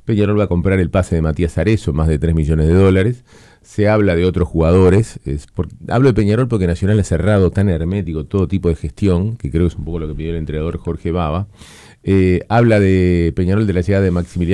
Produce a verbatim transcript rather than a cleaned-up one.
Peñarol va a comprar el pase de Matías Arezo, más de tres millones de dólares. Se habla de otros jugadores. Es por, hablo de Peñarol porque Nacional ha cerrado tan hermético todo tipo de gestión, que creo que es un poco lo que pidió el entrenador Jorge Baba. Eh, habla de Peñarol de la llegada de Maximiliano